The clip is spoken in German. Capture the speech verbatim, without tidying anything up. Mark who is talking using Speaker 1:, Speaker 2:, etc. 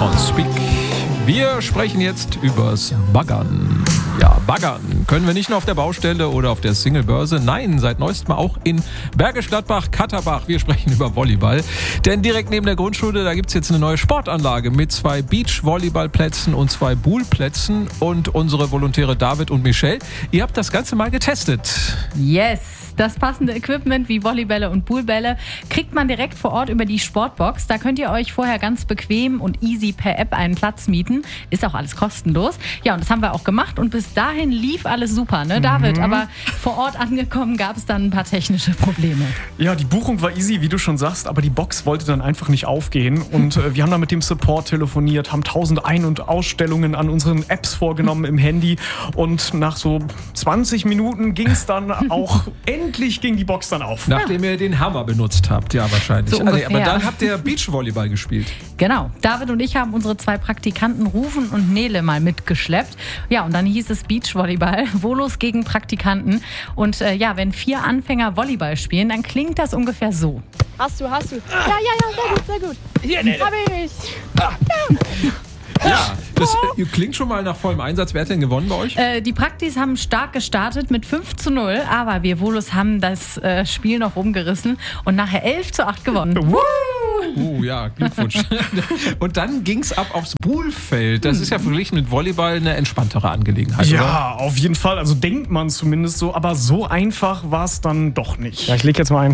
Speaker 1: Don't Speak. Wir sprechen jetzt übers Baggern. Ja, Baggern können wir nicht nur auf der Baustelle oder auf der Singlebörse. Nein, seit neuestem auch in Bergisch Gladbach, Katterbach. Wir sprechen über Volleyball. Denn direkt neben der Grundschule, da gibt es jetzt eine neue Sportanlage mit zwei Beach-Volleyballplätzen und zwei Poolplätzen. Und unsere Volontäre David und Michelle, ihr habt das Ganze mal getestet.
Speaker 2: Yes! Das passende Equipment wie Volleybälle und Poolbälle kriegt man direkt vor Ort über die Sportbox. Da könnt ihr euch vorher ganz bequem und easy per App einen Platz mieten. Ist auch alles kostenlos. Ja, und das haben wir auch gemacht und bis dahin lief alles super, ne, David? Mhm. Aber vor Ort angekommen gab es dann ein paar technische Probleme.
Speaker 3: Ja, die Buchung war easy, wie du schon sagst, aber die Box wollte dann einfach nicht aufgehen. Und äh, wir haben dann mit dem Support telefoniert, haben tausend Ein- und Ausstellungen an unseren Apps vorgenommen im Handy. Und nach so zwanzig Minuten ging es dann auch endlich ging die Box dann auf.
Speaker 1: Nachdem ihr den Hammer benutzt habt, ja wahrscheinlich.
Speaker 2: So
Speaker 1: also,
Speaker 2: ungefähr.
Speaker 1: aber dann habt ihr Beachvolleyball gespielt.
Speaker 2: Genau. David und ich haben unsere zwei Praktikanten Rufen und Nele mal mitgeschleppt. Ja, und dann hieß es Beachvolleyball, Volos gegen Praktikanten. Und äh, ja, wenn vier Anfänger Volleyball spielen, dann klingt das ungefähr so.
Speaker 4: Hast du, hast du. Ja, ja, ja, sehr gut, sehr gut.
Speaker 1: Hier, Nele.
Speaker 4: Hab ich.
Speaker 1: Ah. Ja, das äh, klingt schon mal nach vollem Einsatz. Wer hat denn gewonnen bei euch?
Speaker 2: Äh, die Praktis haben stark gestartet mit fünf zu null, aber wir Volos haben das äh, Spiel noch rumgerissen und nachher elf zu acht gewonnen.
Speaker 1: Uh, uh ja, Glückwunsch. Und dann ging's ab aufs Poolfeld. Das ist ja verglichen mit Volleyball eine entspanntere Angelegenheit,
Speaker 3: Ja,
Speaker 1: oder?
Speaker 3: auf jeden Fall. Also denkt man zumindest so, aber so einfach war es dann doch nicht. Ja, ich leg jetzt mal einen